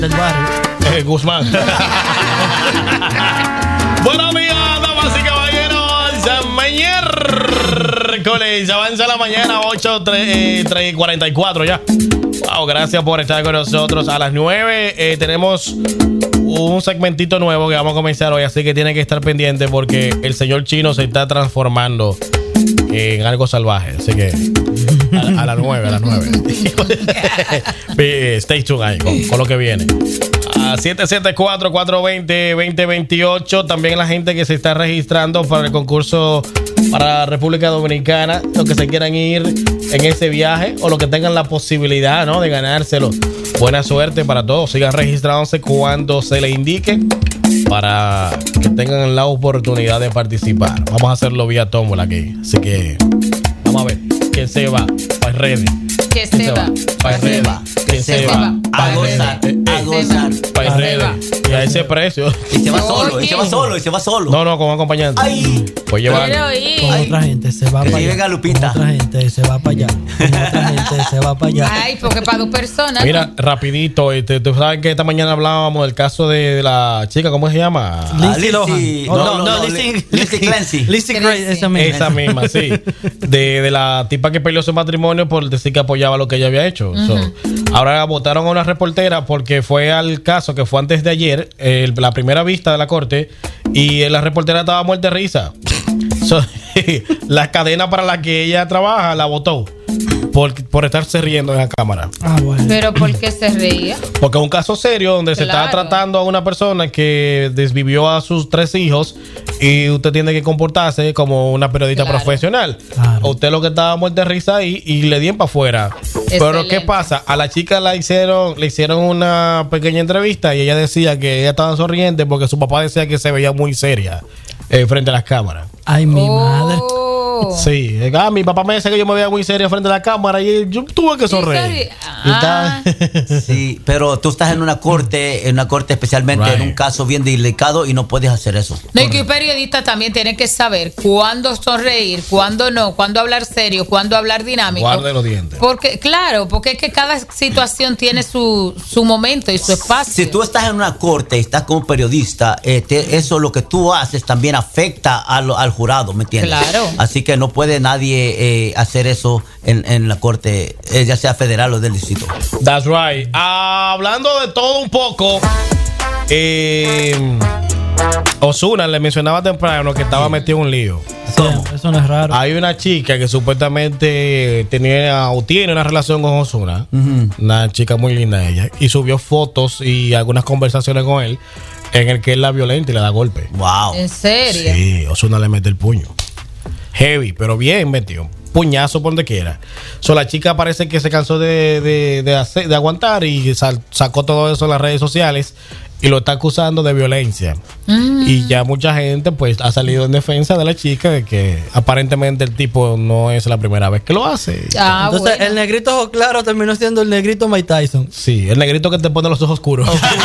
del barrio. Guzmán. Buenos días, damas y caballeros. Miércoles, avanza la mañana, 8:44 ya. Wow, gracias por estar con nosotros. A las 9 tenemos un segmentito nuevo que vamos a comenzar hoy, así que tienen que estar pendientes porque el señor Chino se está transformando en algo salvaje. Así que a las 9. Stay tuned ahí con lo que viene. 774-420-2028. También la gente que se está registrando para el concurso para República Dominicana, los que se quieran ir en ese viaje o los que tengan la posibilidad, ¿no?, de ganárselo. Buena suerte para todos. Sigan registrándose cuando se les indique para que tengan la oportunidad de participar. Vamos a hacerlo vía tómbola aquí. Así que vamos a ver quién se va para redes. Que se va. Para redes. Que se va. A gozar. Para redes. Y a ese precio. Y se va solo. No, como acompañante. Ay. Pues llevar. Con otra gente se va para allá. Venga, Lupita. Con otra gente se va para allá. Con otra gente se va para allá. Ay, porque para 2 personas. Mira, rapidito, tú sabes que esta mañana hablábamos del caso de la chica, ¿cómo se llama? Lindsay Lohan. Lindsay Clancy. Lindsay Gray, esa misma. Esa misma, sí. De la tipa que perdió su matrimonio por decir que apoyaba lo que ella había hecho. Ahora votaron a una reportera porque fue al caso que fue antes de ayer, la primera vista de la corte, y la reportera estaba muerta de risa. La cadena para la que ella trabaja la votó por estarse riendo en la cámara. Bueno. ¿Pero por qué se reía? Porque es un caso serio donde se está Claro. tratando a una persona que desvivió a sus 3 hijos y usted tiene que comportarse como una periodista Claro. profesional. Claro. Usted lo que estaba muerta de risa ahí y le dieron para afuera. Pero ¿qué pasa? A la chica le hicieron una pequeña entrevista y ella decía que ella estaba sonriente porque su papá decía que se veía muy seria frente a las cámaras. Ay, mi madre. Sí, mi papá me decía que yo me veía muy seria frente a la cámara y yo tuve que sonreír. Sí, pero tú estás en una corte especialmente Right. en un caso bien delicado y no puedes hacer eso. No, y que un periodista también tiene que saber cuándo sonreír, cuándo no, cuándo hablar serio, cuándo hablar dinámico. Guarde los dientes. Porque es que cada situación tiene su momento y su espacio. Si tú estás en una corte y estás como periodista, eso lo que tú haces también afecta al jurado, ¿me entiendes? Claro. Así que no puede nadie hacer eso en la corte, ya sea federal o del distrito. That's right. Hablando de todo un poco, Ozuna le mencionaba temprano que estaba metido en un lío. Sí, eso no es raro. Hay una chica que supuestamente tenía o tiene una relación con Ozuna, una chica muy linda ella, y subió fotos y algunas conversaciones con él en el que él la violenta y le da golpe. Wow. ¿En serio? Sí, Ozuna le mete el puño. Heavy, pero bien metido. Puñazo por donde quiera. La chica parece que se cansó de aguantar y sacó todo eso en las redes sociales y lo está acusando de violencia. Y ya mucha gente pues ha salido en defensa de la chica de que aparentemente el tipo no es la primera vez que lo hace. Entonces, bueno. el negrito ojo claro terminó siendo el negrito Mike Tyson. Sí, el negrito que te pone los ojos oscuros.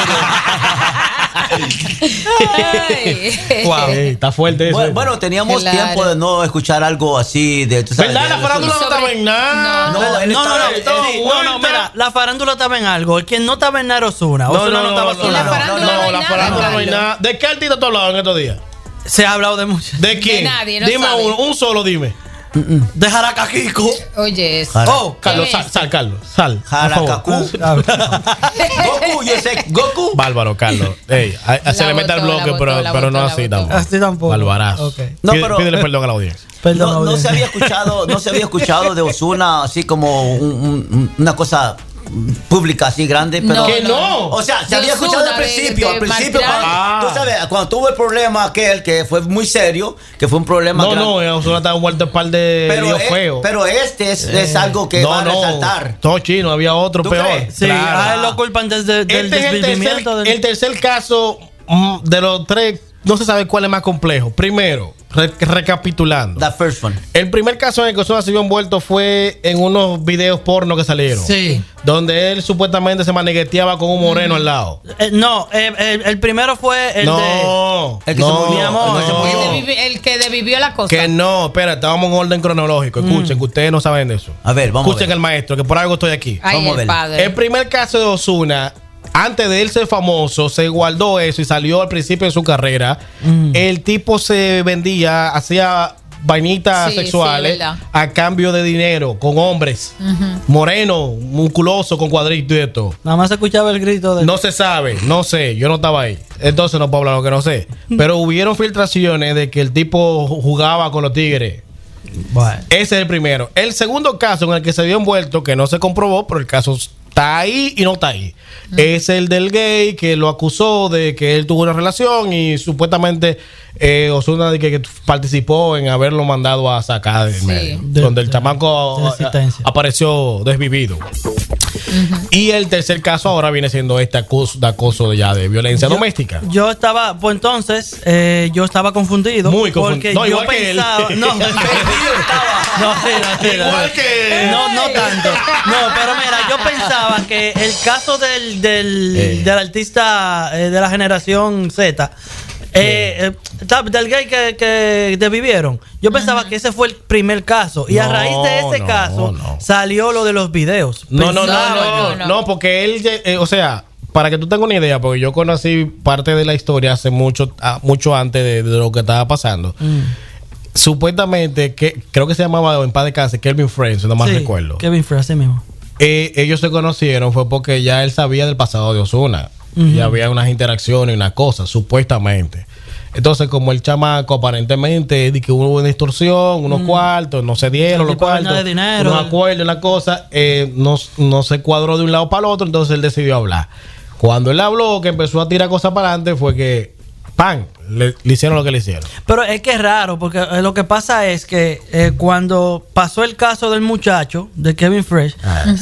Wow. Está fuerte eso. Bueno, teníamos Claro. tiempo de no escuchar algo así de, tú sabes, ¿Verdad? La de- farándula no estaba en nada. No, él No, mira, la farándula estaba en algo. El que no estaba en nada Ozuna. Ozuna no estaba En la sonando. farándula no hay la nada, farándula no hay Carlos. nada. ¿De qué artista tú has hablado en estos días? Se ha hablado de mucho. ¿De quién? nadie, no dime sabe. un solo, dime. De Jaracaquico. Oye, eso. Oh, Carlos, ¿Quién es? sal, Carlos, sal. por Jaracacú. favor. Goku, yo sé, Goku. Bárbaro, Carlos. Ey, se le mete al botó, bloque, la pero botó, no la así botó. tampoco. Así tampoco. Barbarazo. Ok. No, pero- Pídele perdón a la audiencia. Perdón, No se audiencia. había escuchado de Ozuna así como una cosa pública así grande, pero No, ¡Que no! o sea, se De había escuchado Ozuna, al principio, de cuando, Marcial. tú sabes, cuando tuvo el problema aquel que fue muy serio, que fue un problema grande. No, Ozuna estaba muerto un par de líos feos. pero este es algo que va a resaltar. Todo chino, había otro ¿Tú peor. crees? Sí, Claro. a él lo culpan desde del Este es desvivimiento del... el tercer caso de los 3. No se sabe cuál es más complejo. Primero, recapitulando. The first one. El primer caso en el que Ozuna se vio envuelto fue en unos videos porno que salieron. Sí. Donde él supuestamente se manegueteaba con un moreno al lado. No, el primero fue el No, El que se murió. Mi amor. El que se murió. El que desvivió la cosa. que no, espera, estábamos en orden cronológico. Escuchen, que ustedes no saben de eso. A ver, vamos a Escuchen ver. el maestro, que por algo estoy aquí. Ay, Vamos a el ver. padre. El primer caso de Ozuna antes de él ser famoso, se guardó eso y salió al principio de su carrera. El tipo se vendía, hacía vainitas sexuales a cambio de dinero con hombres. Moreno, musculoso, con cuadritos y de todo. Nada más se escuchaba el grito de... No se sabe, no sé, yo no estaba ahí. Entonces no puedo hablar lo que no sé. Pero hubieron filtraciones de que el tipo jugaba con los tigres. Bueno. Ese es el primero. El segundo caso en el que se vio envuelto, que no se comprobó, pero el caso está ahí y no está ahí, es el del gay que lo acusó de que él tuvo una relación y supuestamente Ozuna de que participó en haberlo mandado a sacar del medio, donde el chamaco apareció desvivido. Y el tercer caso ahora viene siendo este acoso ya de violencia doméstica. Yo estaba, pues entonces, yo estaba confundido. Muy confundido. Porque no, yo igual pensaba. Que él. No, igual que él. No tanto. No, pero mira, yo pensaba que el caso del artista de la generación Z. Del gay que desvivieron. Yo pensaba que ese fue el primer caso. Y a raíz de ese caso salió lo de los videos. No, porque él, o sea, para que tú tengas una idea, porque yo conocí parte de la historia hace mucho antes de lo que estaba pasando. Supuestamente, que creo que se llamaba en paz de casa Kelvin Friends, si no más recuerdo. Kevin Friends, así mismo. Ellos se conocieron fue porque ya él sabía del pasado de Ozuna. Y había unas interacciones y unas cosas, supuestamente. Entonces, como el chamaco aparentemente que hubo una distorsión, unos cuartos, no se dieron los cuartos, de dinero, unos acuerdos, una cosa, no se cuadró de un lado para el otro, entonces él decidió hablar. Cuando él habló, que empezó a tirar cosas para adelante, fue que ¡pam! Le hicieron lo que le hicieron. Pero es que es raro, porque lo que pasa es que cuando pasó el caso del muchacho, de Kevin Fresh,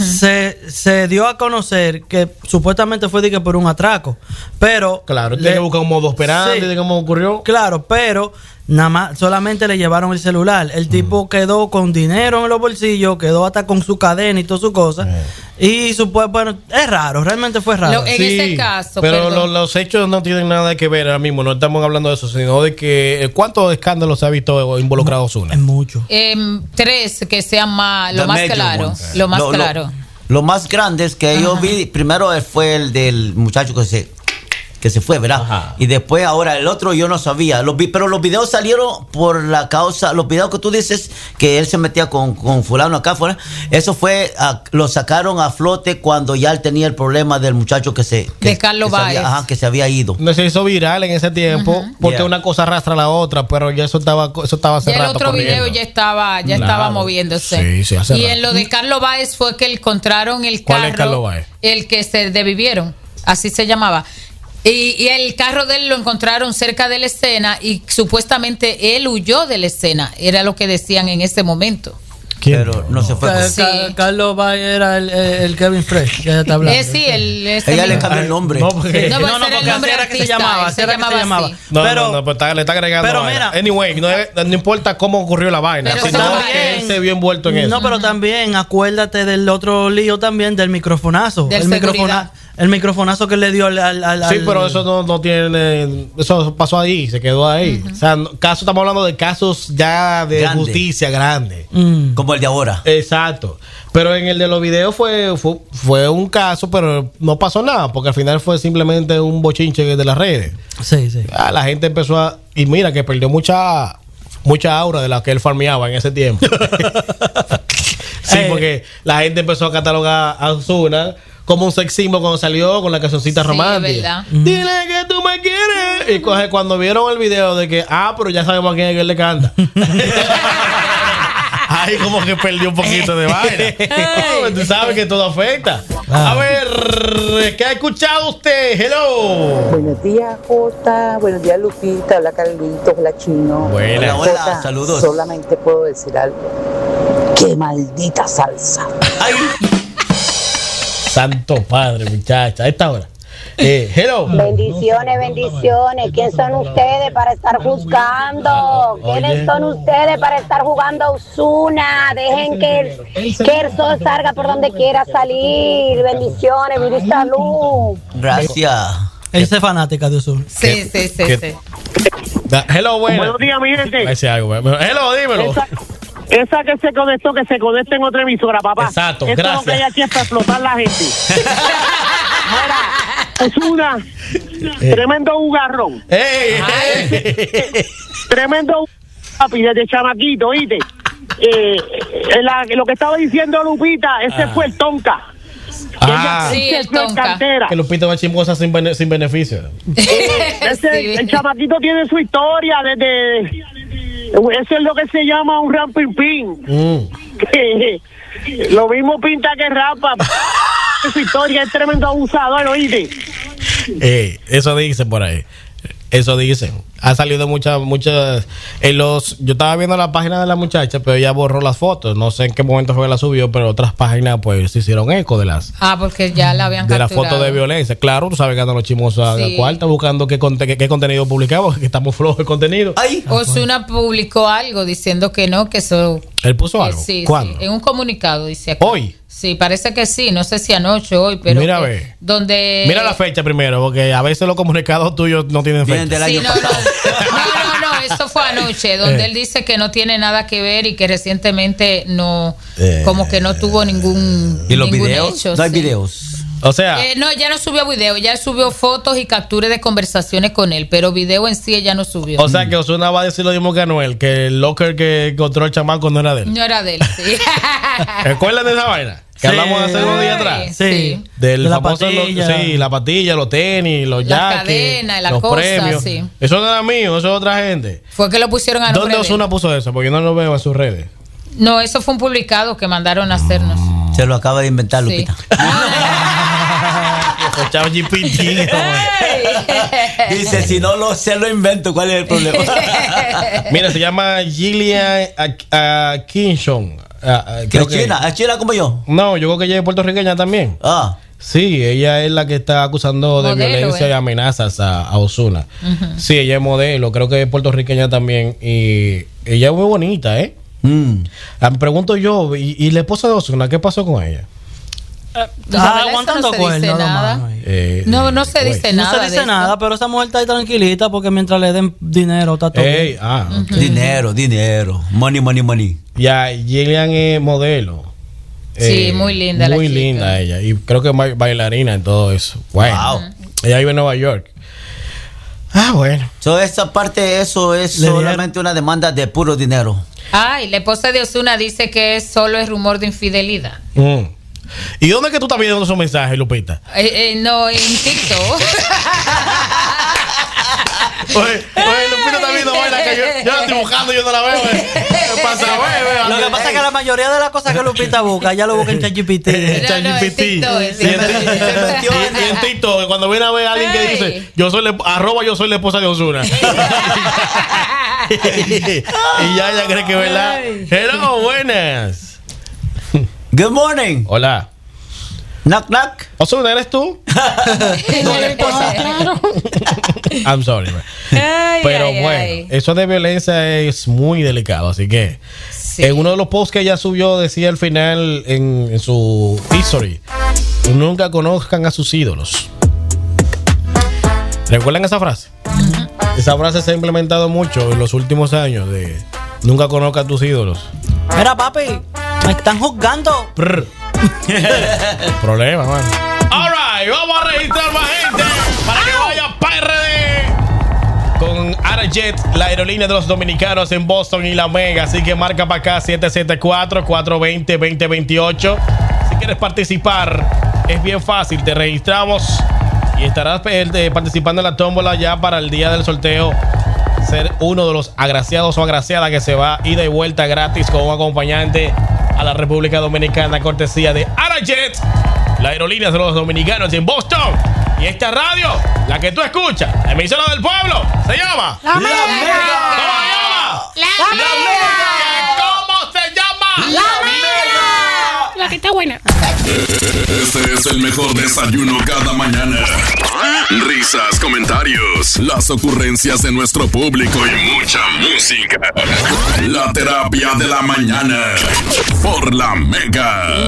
se dio a conocer que supuestamente fue por un atraco. Pero claro, tiene que buscar un modo operandi de cómo ocurrió. Claro, pero nada más, solamente le llevaron el celular. El tipo quedó con dinero en los bolsillos, quedó hasta con su cadena y todas sus cosas. Y bueno, es raro, realmente fue raro. En ese caso, pero los hechos no tienen nada que ver ahora mismo, no estamos hablando de eso, sino de que ¿cuántos escándalos se ha visto involucrados Ozuna? Es mucho. 3 que sean lo más claro. Lo más claro. Lo más grande es que yo vi, primero fue el del muchacho que se fue, ¿verdad? Ajá. Y después ahora el otro yo no sabía. Pero los videos salieron por la causa, los videos que tú dices que él se metía con fulano acá afuera, eso fue, lo sacaron a flote cuando ya él tenía el problema del muchacho de Carlos Báez. Que se había ido. No se hizo viral en ese tiempo, porque una cosa arrastra a la otra, pero ya eso estaba hace ya rato el otro corriendo. video ya estaba moviéndose. Sí, hace y rato. en lo de Carlos Báez fue que encontraron el carro. ¿Cuál es Carlos Báez? El que se desvivieron, así se llamaba. Y el carro de él lo encontraron cerca de la escena y supuestamente él huyó de la escena. Era lo que decían en ese momento. Pero no se fue. Carlos Báez era el Kevin Fresh, que ella está hablando. Ella le cambió el nombre. No, porque así era que se llamaba. No, pues le está agregando. Pero mira, anyway, no importa cómo ocurrió la vaina, sino que él se vio envuelto en eso. No, pero también acuérdate del otro lío también, del microfonazo. El microfonazo que le dio al Sí, pero eso no tiene. Eso pasó ahí, se quedó ahí. O sea, estamos hablando de casos ya de justicia grande. Como el de ahora. Exacto. Pero en el de los videos fue un caso, pero no pasó nada, porque al final fue simplemente un bochinche de las redes. Sí. La gente empezó y mira que perdió mucha aura de la que él farmeaba en ese tiempo. Sí, porque la gente empezó a catalogar a Ozuna como un sex symbol cuando salió con la cancioncita romántica. Dile que tú me quieres. Y cuando vieron el video de que, pero ya sabemos a quién es que él le canta. Ahí como que perdió un poquito de vaina. Tú sabes que todo afecta. A ver, ¿qué ha escuchado usted? Hello. Buenos días, Jota. Buenos días, Lupita. Hola, Carlitos. Hola, Chino. Hola, Jota, saludos. Solamente puedo decir algo. ¡Qué maldita salsa! Ay. Santo Padre, muchacha. A esta hora. Hello. Bendiciones. ¿Quién son ustedes para estar juzgando? ¿Quiénes son ustedes para estar jugando a Ozuna? Dejen que el sol salga por donde quiera salir. Bendiciones, vida y salud. Gracias. Esa es fanática de Ozuna. Sí. Hello, bueno. Buenos días, mi gente. Hello, dímelo. Esa que se conecte en otra emisora, papá. Exacto, Esto gracias. es lo que hay aquí es para explotar la gente. Osuna, tremendo jugarrón. Tremendo papi, desde chamaquito, ¿oíste? Lo que estaba diciendo Lupita, ese fue el Tonka. Sí, el Tonka. Que Lupita va chismosa sin beneficio. El chamaquito tiene su historia desde... Eso es lo que se llama un rampirpín. Lo mismo pinta que rapa. Su historia es tremendo abusador, ¿oíste? Eso dicen por ahí. Eso dicen. Ha salido muchas. Yo estaba viendo la página de la muchacha, pero ella borró las fotos. No sé en qué momento fue que la subió, pero otras páginas pues se hicieron eco de las. Porque ya la habían capturado. De las fotos de violencia. Claro, tú sabes que andan los chismosos a la cuarta buscando qué contenido publicamos, que estamos flojos de contenido. Osuna publicó algo diciendo que no, que eso. ¿Él puso algo? Sí, ¿Cuándo? Sí, en un comunicado dice acá. ¿Hoy? Sí, parece que sí, no sé si anoche o hoy, pero mira, ve. Donde mira la fecha primero, porque a veces los comunicados tuyos no tienen fecha. Del año pasado. No, eso fue anoche, donde él dice que no tiene nada que ver y que recientemente no, como que no tuvo ningún. ¿Y los videos? Hecho, no hay videos. O sea, no, ya no subió video, ya subió fotos y capturas de conversaciones con él, pero video en sí ella no subió. O sea que Osuna va a decir lo mismo que Anuel, que el locker que encontró el chamaco no era de él. No era de él, sí. ¿Recuerdan de esa vaina? Que hablamos hace unos días atrás. Sí. Del de famoso, la patilla, los tenis, los jackets, cadenas, la los cosa, premios. sí. Eso no era mío, eso es otra gente. Fue que lo pusieron a nombre. ¿Dónde Osuna puso eso? Porque yo no lo veo en sus redes. No, eso fue un publicado que mandaron a hacernos. Se lo acaba de inventar, Lupita. Chao GPT. Dice, si no se lo invento, ¿cuál es el problema? Mira, se llama Gillian Kinshon. ¿Es china como yo? No, yo creo que ella es puertorriqueña también. Sí, ella es la que está acusando de violencia y amenazas a Osuna. Sí, ella es modelo, creo que es puertorriqueña también. Y ella es muy bonita, ¿eh? Me pregunto yo, ¿y la esposa de Osuna, qué pasó con ella? Aguantando cuernos. No se dice nada. No se dice nada, pero esa mujer está ahí tranquilita porque mientras le den dinero está todo bien. Okay. Dinero. Money. Ya, Gillian es modelo. Sí, muy linda muy linda ella. Y creo que es bailarina en todo eso. Wow. Ella vive en Nueva York. Bueno. Esa parte, eso es solamente una demanda de puro dinero. Y la esposa de Osuna dice que solo es rumor de infidelidad. ¿Y dónde es que tú estás viendo esos mensajes, Lupita? No, en TikTok. Oye, Lupita está viendo vaina que yo la estoy buscando y yo no la veo. ¿Qué pasa, Lo que pasa es que la mayoría de las cosas que Lupita busca, ya lo busca en ChatGPT. Y en TikTok, cuando viene a ver a alguien que dice, yo soy la esposa de Osuna. Y ya ella cree que es verdad. Hello, buenas. Good morning. Hola. Knock, knock. Osuna, ¿eres tú? Claro. I'm sorry, man. Pero bueno, eso de violencia es muy delicado, así que en uno de los posts que ella subió decía al final en su history, nunca conozcan a sus ídolos. ¿Recuerdan esa frase? Esa frase se ha implementado mucho en los últimos años de nunca conozca a tus ídolos. Mira, papi, me están juzgando. Problema, man. Alright, vamos a registrar más gente para que vaya PRD con Arajet, la aerolínea de los dominicanos en Boston y la Mega. Así que marca para acá 774-420-2028. Si quieres participar, es bien fácil, te registramos y estarás participando en la tómbola ya para el día del sorteo. Ser uno de los agraciados o agraciada que se va ida y vuelta gratis con un acompañante a la República Dominicana, cortesía de Arajet, la aerolínea de los dominicanos en Boston. Y esta radio, la que tú escuchas, la emisora del pueblo, se llama La Mega. ¿Cómo se llama? La Mega. ¿Cómo se llama? La Mega. La que está buena. Este es el mejor desayuno cada mañana. Risas, comentarios, las ocurrencias de nuestro público y mucha música. La terapia de la mañana por La Mega.